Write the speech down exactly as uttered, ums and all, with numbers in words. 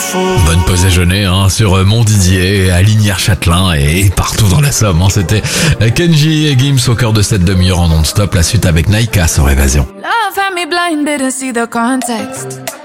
Bonne pause déjeuner hein, sur Montdidier, à Lignières-Châtelain et partout dans la Somme. Hein. C'était Kenji et Gims au cœur de cette demi-heure en non-stop. La suite avec Naika sur Évasion. Love had me blinded to see the context.